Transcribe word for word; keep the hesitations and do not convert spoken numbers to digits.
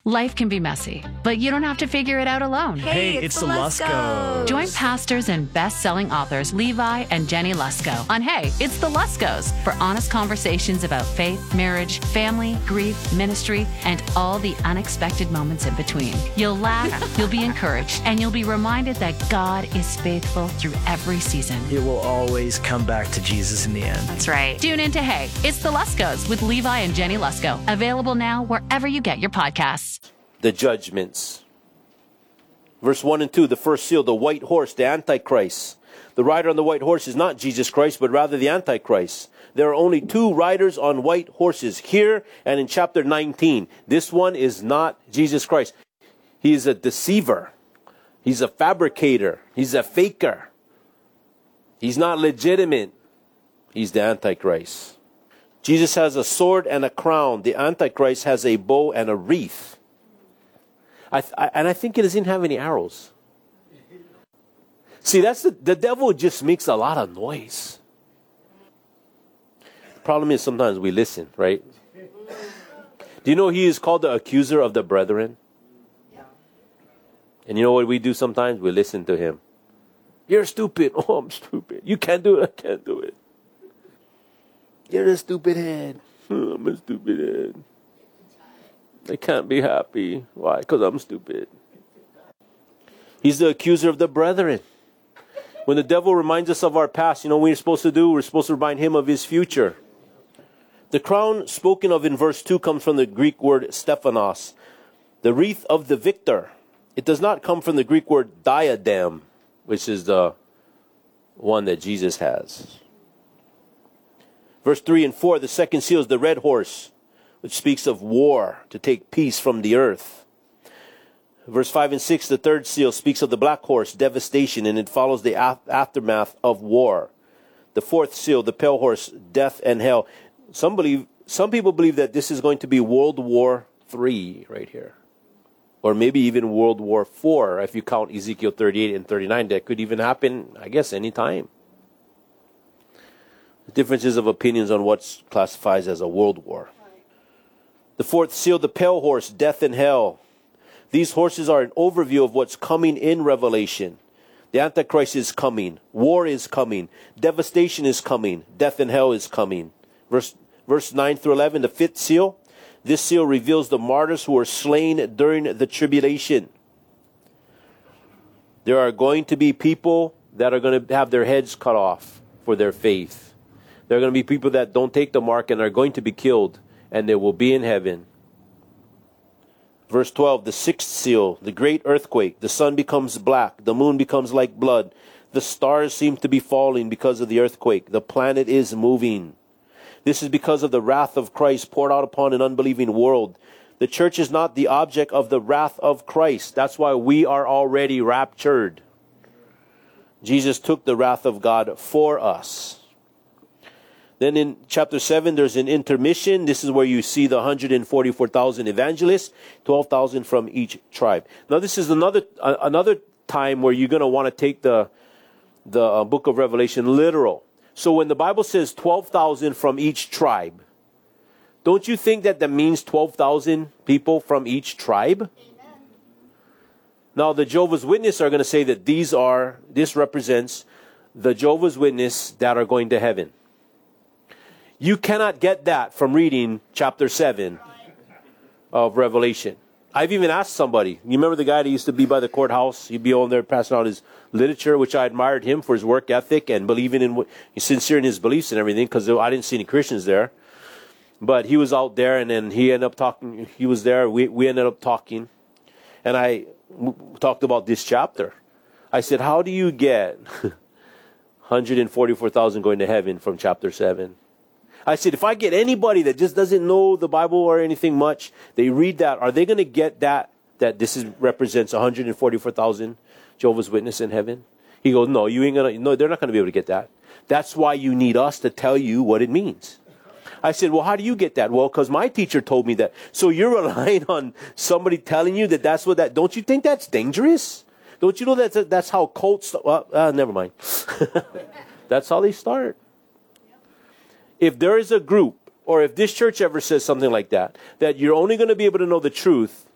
Life can be messy, but you don't have to figure it out alone. Hey, it's, it's the Luskos. Join pastors and best-selling authors Levi and Jenny Lusko on Hey, It's the Luskos for honest conversations about faith, marriage, family, grief, ministry, and all the unexpected moments in between. You'll laugh, you'll be encouraged, and you'll be reminded that God is faithful through every season. It will always come back to Jesus in the end. That's right. Tune in to Hey, It's the Luskos with Levi and Jenny Lusko. Available now wherever you get your podcasts. The judgments. Verse one and two, the first seal, the white horse, the Antichrist. The rider on the white horse is not Jesus Christ, but rather the Antichrist. There are only two riders on white horses here and in chapter nineteen. This one is not Jesus Christ. He is a deceiver. He's a fabricator. He's a faker. He's not legitimate. He's the Antichrist. Jesus has a sword and a crown. The Antichrist has a bow and a wreath. I, I, and I think he doesn't have any arrows. See, that's the, the devil just makes a lot of noise. The problem is sometimes we listen, right? Do you know he is called the accuser of the brethren? Yeah. And you know what we do sometimes? We listen to him. You're stupid. Oh, I'm stupid. You can't do it. I can't do it. You're a stupid head. Oh, I'm a stupid head. I can't be happy. Why? Because I'm stupid. He's the accuser of the brethren. When the devil reminds us of our past, you know what we're supposed to do? We're supposed to remind him of his future. The crown spoken of in verse two comes from the Greek word Stephanos, the wreath of the victor. It does not come from the Greek word diadem, which is the one that Jesus has. Verse three and four, the second seal is the red horse, which speaks of war, to take peace from the earth. Verse five and six, the third seal speaks of the black horse, devastation, and it follows the aftermath of war. The fourth seal, the pale horse, death and hell. Some believe, some people believe that this is going to be World War Three right here. Or maybe even World War Four, if you count Ezekiel thirty-eight and thirty-nine. That could even happen, I guess, any time. Differences of opinions on what classifies as a world war. The fourth seal, the pale horse, death and hell. These horses are an overview of what's coming in Revelation. The Antichrist is coming. War is coming. Devastation is coming. Death and hell is coming. Verse, verse nine through eleven, the fifth seal. This seal reveals the martyrs who were slain during the tribulation. There are going to be people that are going to have their heads cut off for their faith. There are going to be people that don't take the mark and are going to be killed, and they will be in heaven. Verse twelve, the sixth seal, the great earthquake. The sun becomes black. The moon becomes like blood. The stars seem to be falling because of the earthquake. The planet is moving. This is because of the wrath of Christ poured out upon an unbelieving world. The church is not the object of the wrath of Christ. That's why we are already raptured. Jesus took the wrath of God for us. Then in chapter seven, there's an intermission. This is where you see the one hundred forty-four thousand evangelists, twelve thousand from each tribe. Now, this is another uh, another time where you're going to want to take the, the uh, book of Revelation literal. So when the Bible says twelve thousand from each tribe, don't you think that that means twelve thousand people from each tribe? Amen. Now, the Jehovah's Witnesses are going to say that these are, this represents the Jehovah's Witnesses that are going to heaven. You cannot get that from reading chapter seven of Revelation. I've even asked somebody. You remember the guy that used to be by the courthouse? He'd be on there passing out his literature, which I admired him for his work ethic and believing in what he's sincere in his beliefs and everything, because I didn't see any Christians there. But he was out there, and then he ended up talking. He was there. We we ended up talking, and I w- talked about this chapter. I said, "How do you get one hundred forty-four thousand going to heaven from chapter seven?" I said, if I get anybody that just doesn't know the Bible or anything much, they read that, are they going to get that, that this is, represents one hundred forty-four thousand Jehovah's Witnesses in heaven? He goes, no, you ain't going to, no, they're not going to be able to get that. That's why you need us to tell you what it means. I said, well, how do you get that? Well, because my teacher told me that. So you're relying on somebody telling you that that's what that, don't you think that's dangerous? Don't you know that that's how cults, well, uh, never mind. That's how they start. If there is a group, or if this church ever says something like that, that you're only going to be able to know the truth